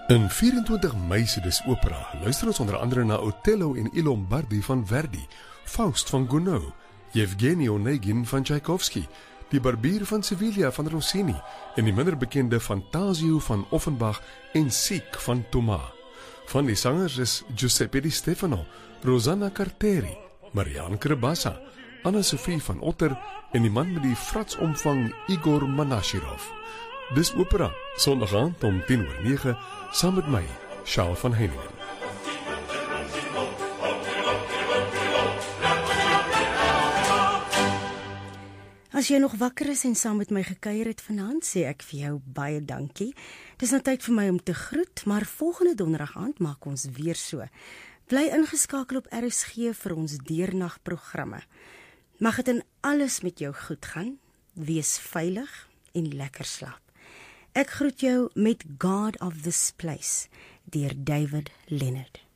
In 24 Mei se Dis Opera luister ons onder andere na Otello en I Lombardi van Verdi, Faust van Gounod, Yevgeny Onegin van Tchaikovsky, Die Barbier van Sevilla van Rossini en die minder bekende Fantasio van Offenbach en Sieg van Thomas. Van die sangers is Giuseppe Di Stefano, Rosanna Carteri, Marianne Krabassa, Anna-Sophie van Otter en die man met die fratsomvang Igor Manashirov. Dis Opera, Sondag aand om 10:09, saam met my, Charles van Heiningen. As jy nog wakker is en saam met my gekuier het vanaand, sê ek vir jou baie dankie. Dis nou tyd vir my om te groet, maar volgende donderdag aand maak ons weer so. Bly ingeskakel op RSG vir ons deernagprogramme. Mag dit in alles met jou goed gaan, wees veilig en lekker slaap. Ek groet jou met God of this Place, deur David Leonard.